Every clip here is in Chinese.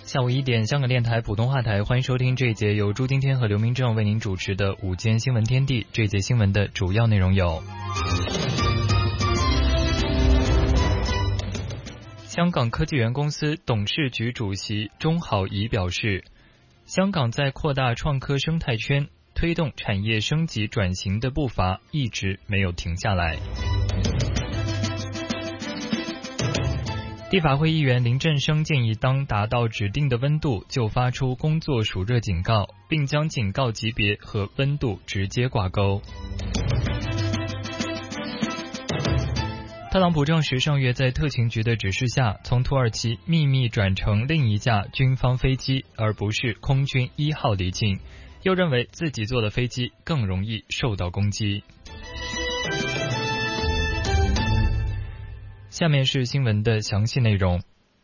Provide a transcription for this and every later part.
下午1点，香港电台普通话台，欢迎收听这一节由朱今天和刘明正为您主持的午间新闻天地。这一节新闻的主要内容有：香港科技园公司董事局主席钟浩仪表示，香港在扩大创科生态圈、推动产业升级转型的步伐一直没有停下来。立法会议员林振升建议，当达到指定的温度就发出工作暑热警告，并将警告级别和温度直接挂钩。特朗普证实，上月在特勤局的指示下，从土耳其秘密转乘另一架军方飞机，而不是空军1号离境，又认为自己坐的飞机更容易受到攻击。下面是新闻的详细内容。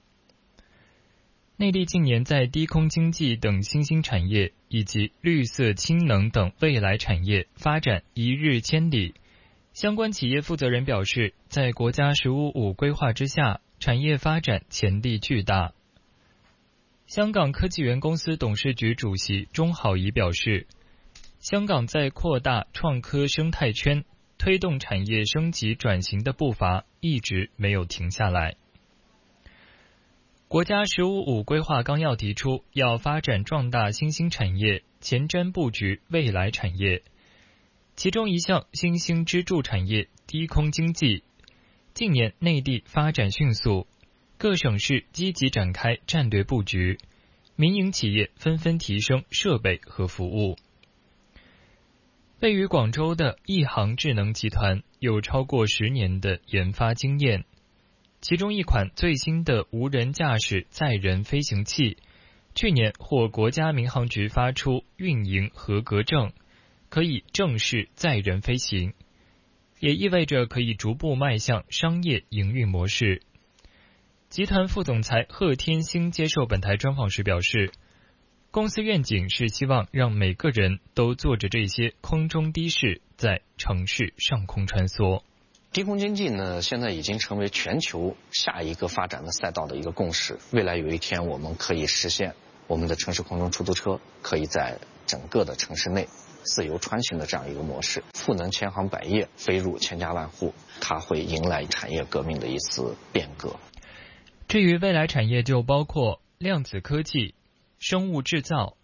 内地近年在低空经济等新兴产业以及绿色氢能等未来产业发展一日千里。相关企业负责人表示，在国家十五五规划之下，产业发展潜力巨大。香港科技园公司董事局主席钟浩仪表示，香港在扩大创科生态圈、推动产业升级转型的步伐一直没有停下来。国家十五五规划纲要提出，要发展壮大新兴产业，前瞻布局未来产业。其中一项新兴支柱产业低空经济，近年内地发展迅速，各省市积极展开战略布局，民营企业纷纷提升设备和服务。位于广州的亿航智能集团有超过10年的研发经验，其中一款最新的无人驾驶载人飞行器，去年获国家民航局发出运营合格证，可以正式载人飞行，也意味着可以逐步迈向商业营运模式。集团副总裁贺天星接受本台专访时表示，公司愿景是希望让每个人都坐着这些空中的士在城市上空穿梭。 低空经济呢，现在已经成为全球下一个发展的赛道的一个共识。未来有一天，我们可以实现我们的城市空中出租车可以在整个的城市内自由穿行的这样一个模式，赋能千行百业，飞入千家万户，它会迎来产业革命的一次变革。 至于未来产业，就包括量子科技、生物制造、